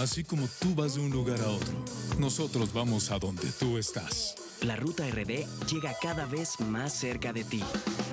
Así como tú vas de un lugar a otro, nosotros vamos a donde tú estás. La Ruta RD llega cada vez más cerca de ti.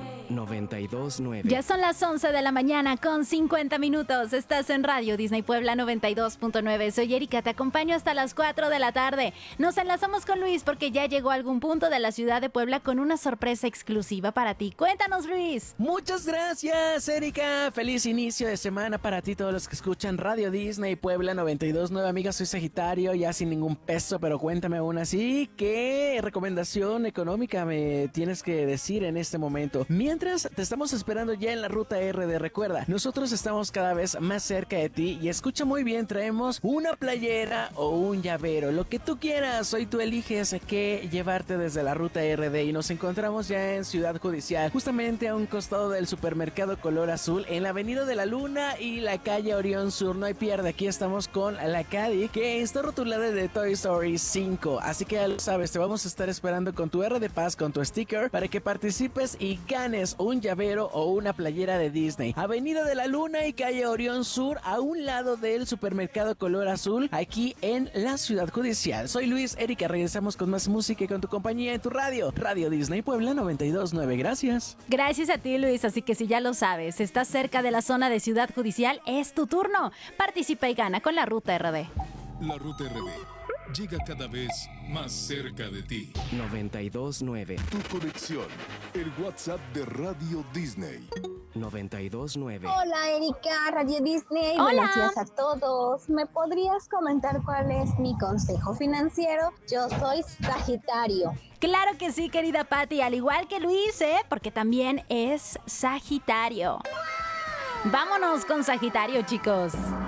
92.9. Ya son las 11 de la mañana con 50 minutos. Estás en Radio Disney Puebla 92.9. Soy Erika, te acompaño hasta las 4 de la tarde. Nos enlazamos con Luis porque ya llegó a algún punto de la ciudad de Puebla con una sorpresa exclusiva para ti. Cuéntanos, Luis. Muchas gracias, Erika. Feliz inicio de semana para ti, todos los que escuchan Radio Disney Puebla 92.9. Amiga, soy Sagitario, ya sin ningún peso, pero cuéntame aún así, ¿qué recomendación económica me tienes que decir en este momento? Mientras te estamos esperando ya en la Ruta RD. Recuerda, nosotros estamos cada vez más cerca de ti y escucha muy bien, traemos una playera o un llavero, lo que tú quieras. Hoy tú eliges qué llevarte desde la Ruta RD y nos encontramos ya en Ciudad Judicial, justamente a un costado del supermercado Color Azul, en la Avenida de la Luna y la calle Orión Sur. No hay pierde, aquí estamos con la Cadi, que está rotulada de Toy Story 5, así que ya lo sabes, te vamos a estar esperando con tu R de Paz, con tu sticker, para que participes y ganes un llavero o una playera de Disney. Avenida de la Luna y calle Orión Sur, a un lado del supermercado Color Azul, aquí en la Ciudad Judicial. Soy Luis, Erika, regresamos con más música y con tu compañía en tu radio, Radio Disney Puebla 92.9. Gracias. Gracias a ti, Luis. Así que si ya lo sabes, estás cerca de la zona de Ciudad Judicial, es tu turno. Participa y gana con la Ruta RD. La Ruta RD llega cada vez más cerca de ti. 92.9. Tu conexión, el WhatsApp de Radio Disney. 92.9. Hola Erika, Radio Disney. Hola. Buenos días a todos. ¿Me podrías comentar cuál es mi consejo financiero? Yo soy Sagitario. Claro que sí, querida Patti, al igual que Luis, porque también es Sagitario. Vámonos con Sagitario, chicos.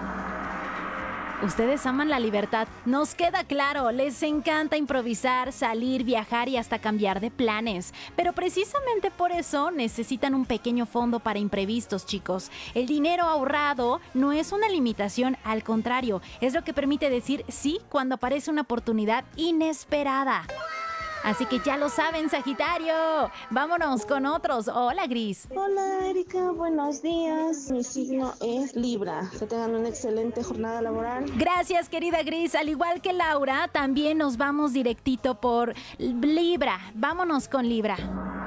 Ustedes aman la libertad, nos queda claro, les encanta improvisar, salir, viajar y hasta cambiar de planes. Pero precisamente por eso necesitan un pequeño fondo para imprevistos, chicos. El dinero ahorrado no es una limitación, al contrario, es lo que permite decir sí cuando aparece una oportunidad inesperada. Así que ya lo saben, Sagitario. Vámonos con otros. Hola, Gris. Hola Erika, buenos días. Mi signo es Libra. Que tengan una excelente jornada laboral. Gracias, querida Gris. Al igual que Laura, también nos vamos directito por Libra. Vámonos con Libra.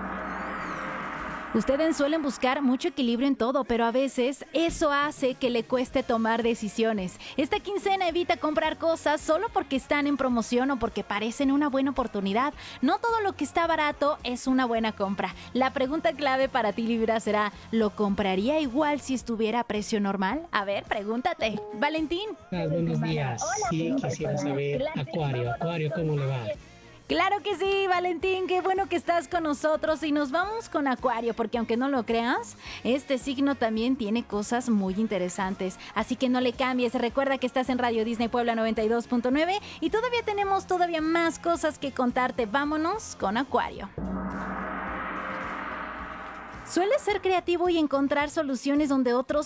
Ustedes suelen buscar mucho equilibrio en todo, pero a veces eso hace que le cueste tomar decisiones. Esta quincena evita comprar cosas solo porque están en promoción o porque parecen una buena oportunidad. No todo lo que está barato es una buena compra. La pregunta clave para ti, Libra, será: ¿lo compraría igual si estuviera a precio normal? A ver, pregúntate. Valentín. Buenos días. Sí, quisiera saber, Acuario, ¿cómo le va? Claro que sí, Valentín, qué bueno que estás con nosotros y nos vamos con Acuario, porque aunque no lo creas, este signo también tiene cosas muy interesantes, así que no le cambies. Recuerda que estás en Radio Disney Puebla 92.9 y todavía tenemos más cosas que contarte. Vámonos con Acuario. Sueles ser creativo y encontrar soluciones donde otros